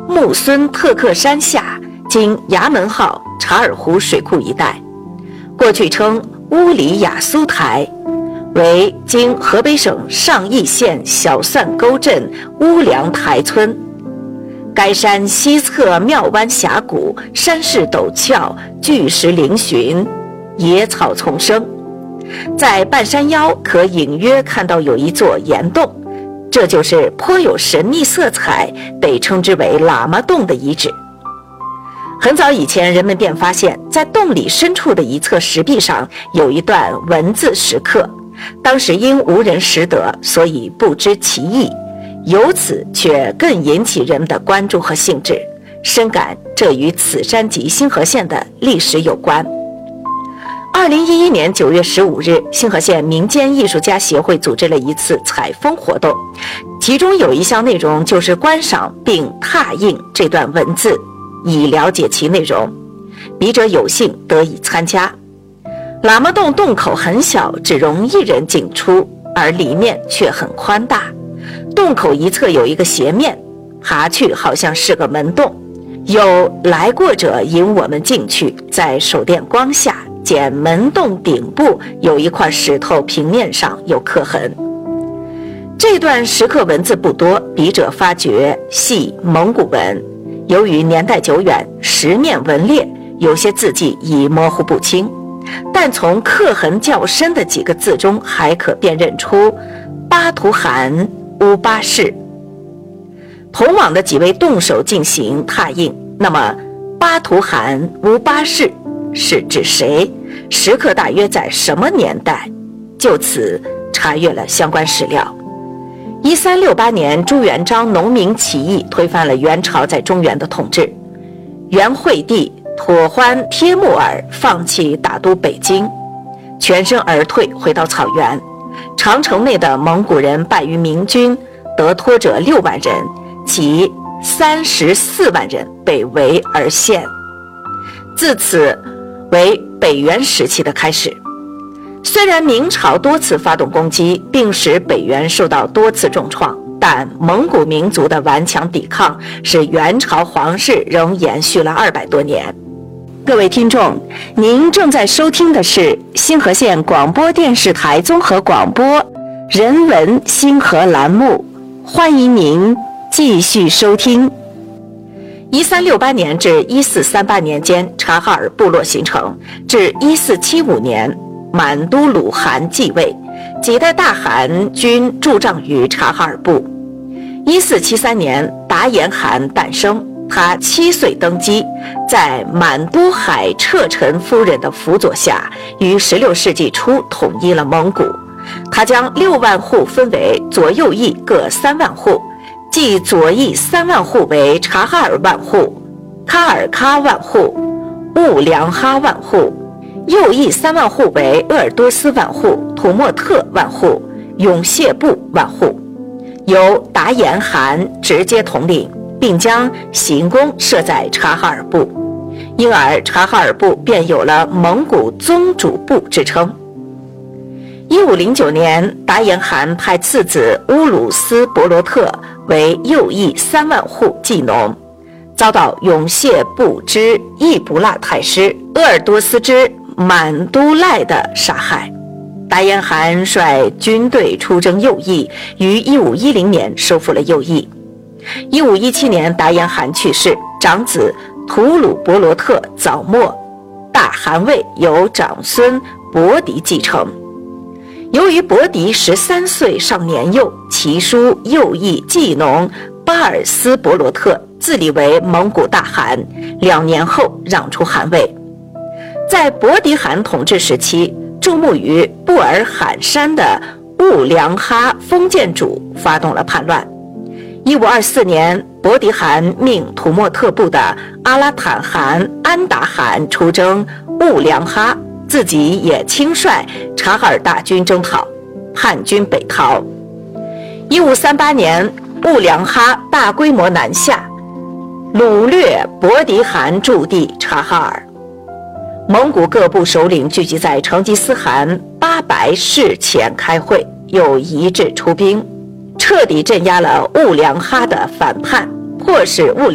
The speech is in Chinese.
木孙特克山下经衙门号察尔湖水库一带，过去称乌里雅苏台，为经河北省上邑县小蒜沟镇乌梁台村。该山西侧庙湾峡谷，山势陡峭，巨石嶙峋，野草丛生。在半山腰可隐约看到有一座岩洞，这就是颇有神秘色彩，被称之为喇嘛洞的遗址。很早以前，人们便发现在洞里深处的一侧石壁上有一段文字石刻，当时因无人识得，所以不知其意，由此却更引起人们的关注和兴致，深感这与此山及星河县的历史有关。2011年9月15日，星河县民间艺术家协会组织了一次采风活动，其中有一项内容就是观赏并拓印这段文字，以了解其内容。笔者有幸得以参加。喇嘛洞洞口很小，只容一人进出，而里面却很宽大。洞口一侧有一个斜面，爬去好像是个门洞。有来过者引我们进去，在手电光下见门洞顶部有一块石头，平面上有刻痕。这段石刻文字不多，笔者发觉系蒙古文，由于年代久远，石面纹裂，有些字迹已模糊不清，但从刻痕较深的几个字中还可辨认出巴图汗乌巴氏。同往的几位动手进行拓印，那么巴图汗乌巴氏是指谁？石刻大约在什么年代？就此查阅了相关史料。1368年，朱元璋农民起义推翻了元朝在中原的统治，元惠帝妥欢帖木儿放弃打都北京，全身而退，回到草原。长城内的蒙古人败于明军，得脱者6万人，其34万人被围而陷。自此为北元时期的开始。虽然明朝多次发动攻击，并使北元受到多次重创，但蒙古民族的顽强抵抗使元朝皇室仍延续了200多年。各位听众，您正在收听的是星河县广播电视台综合广播人文星河栏目，欢迎您继续收听。1368年至1438年间，察哈尔部落形成，至1475年满都鲁汗继位，几代大汗均驻帐于察哈尔部。1473年，达延汗诞生，他7岁登基，在满都海彻臣夫人的辅佐下，于16世纪初统一了蒙古。他将6万户分为左右翼各3万户，即左翼3万户为察哈尔万户、喀尔喀万户、兀良哈万户，右翼3万户为鄂尔多斯万户、土默特万户、永谢部万户，由达延汗直接统领，并将行宫设在察哈尔部，因而察哈尔部便有了蒙古宗主部之称。1509年，达延汗派次子乌鲁斯伯罗特为右翼3万户祭农，遭到永谢部之易卜拉太师、鄂尔多斯之满都赖的杀害。达延汗率军队出征右翼，于1510年收复了右翼。1517年，达延汗去世，长子吐鲁伯罗特早没，大汗位由长孙伯迪继承。由于伯迪13岁尚年幼，其叔右翼祭农巴尔斯伯罗特自立为蒙古大汗，2年后让出汗位。在伯迪汗统治时期，驻牧于布尔罕山的兀良哈封建主发动了叛乱。1524年，伯迪汗命土默特部的阿拉坦汗安达汗出征兀良哈，自己也亲率察哈尔大军征讨，叛军北逃。1538年，兀良哈大规模南下，掳掠伯迪汗驻地察哈尔。蒙古各部首领聚集在成吉思汗八白室前开会，又一致出兵，彻底镇压了兀良哈的反叛，迫使兀